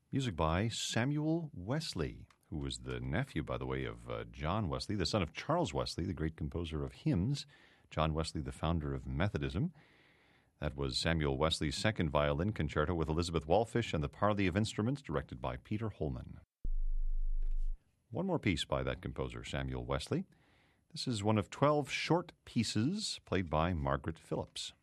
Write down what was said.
Music by Samuel Wesley, who was the nephew, by the way, of John Wesley, the son of Charles Wesley, the great composer of hymns. John Wesley, the founder of Methodism. That was Samuel Wesley's second violin concerto with Elizabeth Wallfish and the Parley of Instruments, directed by Peter Holman. One more piece by that composer, Samuel Wesley. This is one of 12 short pieces played by Margaret Phillips.